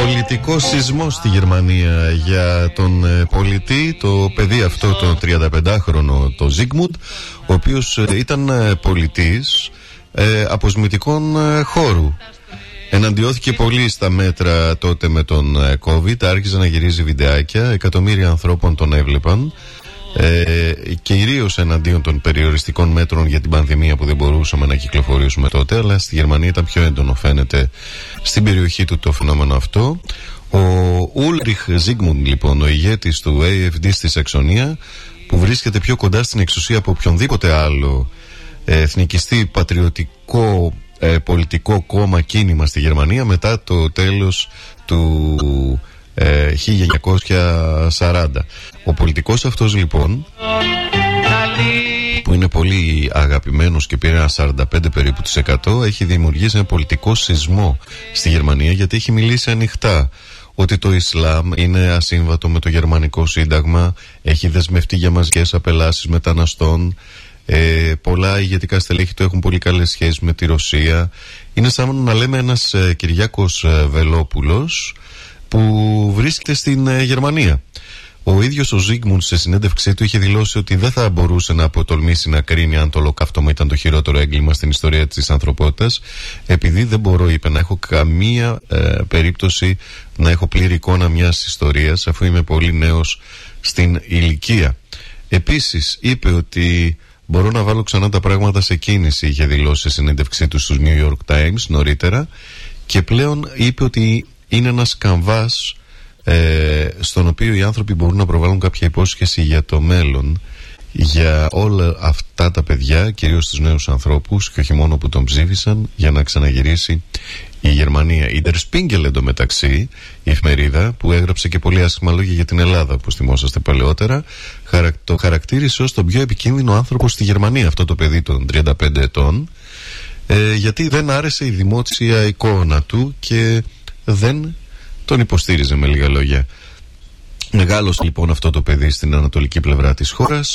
Πολιτικό σεισμό στη Γερμανία για τον πολιτή, το παιδί αυτό, το 35χρονο, το Ζίγμουντ, ο οποίος ήταν πολιτής αποσμητικών χώρου. Εναντιώθηκε πολύ στα μέτρα τότε με τον COVID, άρχισε να γυρίζει βιντεάκια, εκατομμύρια ανθρώπων τον έβλεπαν, κυρίως εναντίον των περιοριστικών μέτρων για την πανδημία που δεν μπορούσαμε να κυκλοφορήσουμε τότε, αλλά στη Γερμανία ήταν πιο έντονο, φαίνεται, στην περιοχή του το φαινόμενο αυτό. Ο Ούλριχ Ζίγμουντ, λοιπόν, ο ηγέτης του AfD στη Σαξονία, που βρίσκεται πιο κοντά στην εξουσία από οποιονδήποτε άλλο εθνικιστή πατριωτικό πολιτικό κόμμα κίνημα στη Γερμανία μετά το τέλος του 1940. Ο πολιτικός αυτός, λοιπόν, που είναι πολύ αγαπημένος και πήρε ένα 45 περίπου της 100, έχει δημιουργήσει ένα πολιτικό σεισμό στη Γερμανία, γιατί έχει μιλήσει ανοιχτά ότι το Ισλάμ είναι ασύμβατο με το γερμανικό σύνταγμα, έχει δεσμευτεί για μαζικές απελάσεις μεταναστών. Πολλά ηγετικά στελέχη του έχουν πολύ καλές σχέσεις με τη Ρωσία. Είναι σαν να λέμε ένας Κυριάκος Βελόπουλος που βρίσκεται στην Γερμανία. Ο ίδιος ο Ζίγμουντ σε συνέντευξή του είχε δηλώσει ότι δεν θα μπορούσε να αποτολμήσει να κρίνει αν το ολοκαύτωμα ήταν το χειρότερο έγκλημα στην ιστορία της ανθρωπότητας, επειδή δεν μπορώ, είπε, να έχω καμία περίπτωση να έχω πλήρη εικόνα μιας ιστορίας, αφού είμαι πολύ νέος στην ηλικία. Επίσης είπε ότι μπορώ να βάλω ξανά τα πράγματα σε κίνηση, είχε δηλώσει σε συνέντευξή του στους New York Times νωρίτερα, και πλέον είπε ότι είναι ένας καμβάς στον οποίο οι άνθρωποι μπορούν να προβάλλουν κάποια υπόσχεση για το μέλλον, για όλα αυτά τα παιδιά, κυρίως τους νέους ανθρώπους, και όχι μόνο που τον ψήφισαν, για να ξαναγυρίσει η Γερμανία. Η Der Spiegel, εντωμεταξύ, η εφημερίδα που έγραψε και πολύ άσχημα λόγια για την Ελλάδα, που θυμόσαστε παλαιότερα, το χαρακτήρισε ως τον πιο επικίνδυνο άνθρωπο στη Γερμανία, αυτό το παιδί των 35 ετών, γιατί δεν άρεσε η δημόσια εικόνα του και δεν τον υποστήριζε, με λίγα λόγια. Μεγάλος, λοιπόν, αυτό το παιδί στην ανατολική πλευρά της χώρας.